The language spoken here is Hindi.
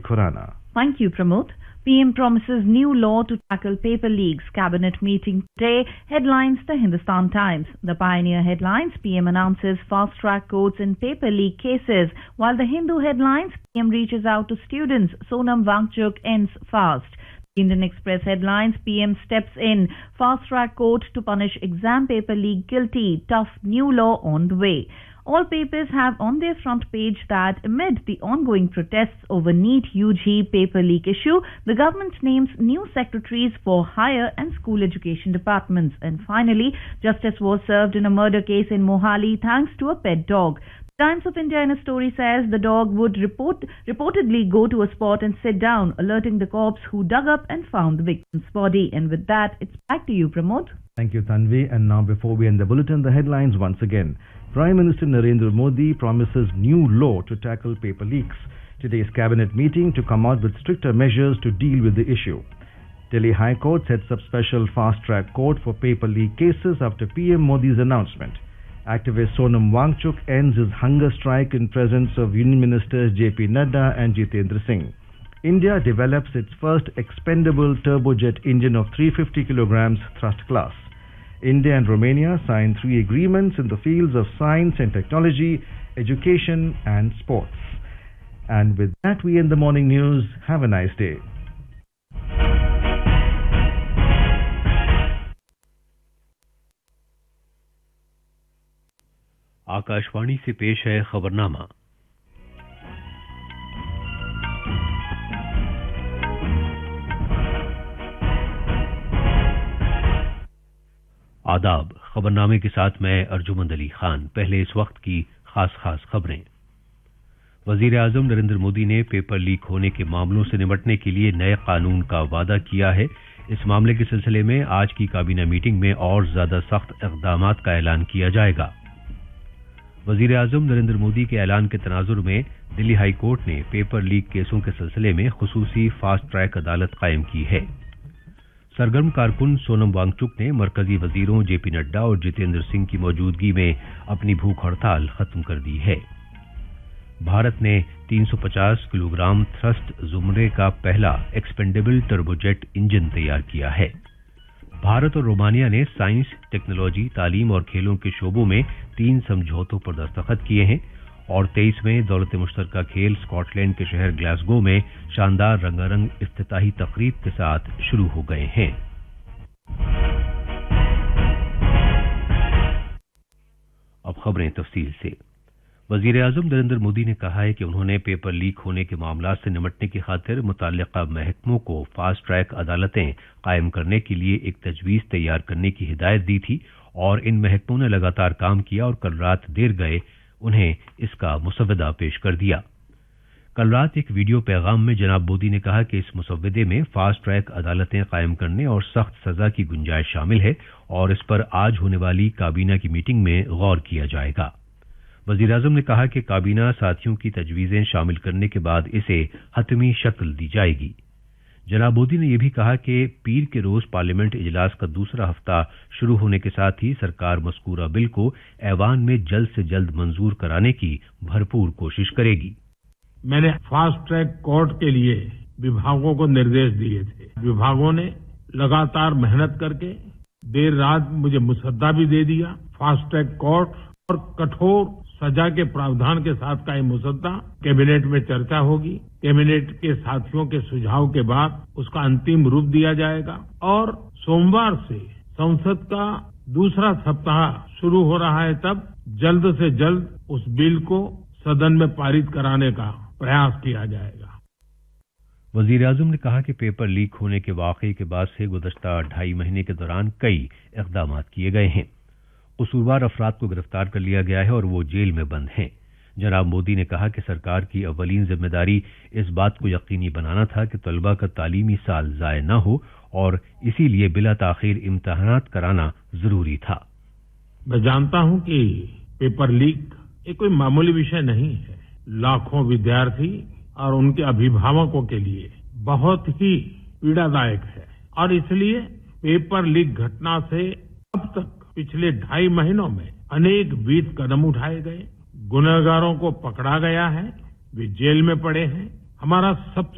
Khurana. Thank you, Pramod. PM promises new law to tackle paper leaks. Cabinet meeting today. Headlines, the Hindustan Times. The Pioneer headlines, PM announces fast-track courts in paper leak cases. While the Hindu headlines, PM reaches out to students. Sonam Wangchuk ends fast. Indian Express headlines, PM steps in. Fast-track court to punish exam paper leak guilty. Tough new law on the way. All papers have on their front page that amid the ongoing protests over NEET UG paper leak issue, the government names new secretaries for higher and school education departments. And finally, justice was served in a murder case in Mohali thanks to a pet dog. Times of India in a story says the dog would reportedly go to a spot and sit down, alerting the cops who dug up and found the victim's body. And with that, it's back to you, Pramod. Thank you, Tanvi. And now before we end the bulletin, the headlines once again. Prime Minister Narendra Modi promises new law to tackle paper leaks. Today's cabinet meeting to come out with stricter measures to deal with the issue. Delhi High Court sets up special fast-track court for paper leak cases after PM Modi's announcement. Activist Sonam Wangchuk ends his hunger strike in presence of Union Ministers JP Nadda and Jitendra Singh. India develops its first expendable turbojet engine of 350 kilograms thrust class. India and Romania signed 3 agreements in the fields of science and technology, education and sports. And with that, we end the morning news. Have a nice day. Akashvani से पेश है खबरनामा। आदाब। खबरनामे के साथ मैं अर्जुमंद अली खान। पहले इस वक्त की खास खबरें। वजीर आजम नरेंद्र मोदी ने पेपर लीक होने के मामलों से निपटने के लिए नए कानून का वादा किया है। इस मामले के सिलसिले में आज की काबीना मीटिंग में और ज्यादा सख्त इक़दाम का ऐलान किया जाएगा। वजीर आजम नरेंद्र मोदी के ऐलान के तनाजुर में दिल्ली हाई कोर्ट ने पेपर लीक केसों के सिलसिले में खुसूसी फास्ट ट्रैक अदालत कायम की है। सरगर्म कारकुन सोनम वांगचुक ने मरकजी वजीरों जेपी नड्डा और जितेंद्र सिंह की मौजूदगी में अपनी भूख हड़ताल खत्म कर दी है। भारत ने 350 किलोग्राम थ्रस्ट जुमरे का पहला एक्सपेंडेबल टर्बोजेट इंजन तैयार किया है। भारत और रोमानिया ने साइंस, टेक्नोलॉजी, तालीम और खेलों के शोबों में 3 समझौतों पर दस्तखत किए हैं और 23वें दौलत मुश्तरका खेल स्कॉटलैंड के शहर ग्लासगो में शानदार रंगारंग इफ्तिताही तकरीब के साथ शुरू हो गए हैं। अब खबरें तफसील से। वजीर आजम नरेंद्र मोदी ने कहा है कि उन्होंने पेपर लीक होने के मामलों से निपटने की खातिर मुतल्लिका महकमों को फास्ट ट्रैक अदालतें कायम करने के लिए एक तजवीज तैयार करने की हिदायत दी थी और इन महकमों ने लगातार काम किया और कल रात देर गए उन्हें इसका मुसव्वदा पेश कर दिया। कल रात एक वीडियो पैगाम में जनाब मोदी ने कहा कि इस मुसव्वदे में फास्ट ट्रैक अदालतें कायम करने और सख्त सजा की गुंजाइश शामिल है और इस पर आज होने वाली काबीना की मीटिंग में गौर किया जाएगा। वजीर आजम ने कहा कि काबीना साथियों की तजवीजें शामिल करने के बाद इसे हतमी शक्ल दी जाएगी। जनाब मोदी ने यह भी कहा कि पीर के रोज पार्लियामेंट इजलास का दूसरा हफ्ता शुरू होने के साथ ही सरकार मज़कूरा बिल को ऐवान में जल्द से जल्द मंजूर कराने की भरपूर कोशिश करेगी। मैंने फास्ट ट्रैक कोर्ट के लिए विभागों को निर्देश दिए थे। विभागों ने लगातार मेहनत करके देर रात मुझे मुसद्दा भी दे दिया। फास्ट ट्रैक कोर्ट और कठोर सजा के प्रावधान के साथ का ये मुसद्दा कैबिनेट में चर्चा होगी। कैबिनेट के साथियों के सुझाव के बाद उसका अंतिम रूप दिया जाएगा और सोमवार से संसद का दूसरा सप्ताह शुरू हो रहा है, तब जल्द से जल्द उस बिल को सदन में पारित कराने का प्रयास किया जाएगा। वजीर आजम ने कहा कि पेपर लीक होने के वाकये के बाद से गुज़श्ता 2.5 महीने के दौरान कई इक़दाम किए गए हैं। कसूरवार अफराद को गिरफ्तार कर लिया गया है और वो जेल में बंद हैं। जनाब मोदी ने कहा कि सरकार की अव्वलीन जिम्मेदारी इस बात को यकीनी बनाना था कि तलबा का तालीमी साल ज़ाय न हो और इसीलिए बिला ताखीर इम्तिहानात कराना जरूरी था। मैं जानता हूं कि पेपर लीक ये कोई मामूली विषय नहीं है। लाखों विद्यार्थी और उनके अभिभावकों के लिए बहुत ही पीड़ादायक है और इसलिए पेपर लीक घटना से अब तक पिछले 2.5 महीनों में अनेक विध कदम उठाए गए। गुनहगारों को पकड़ा गया है, वे जेल में पड़े हैं। हमारा सब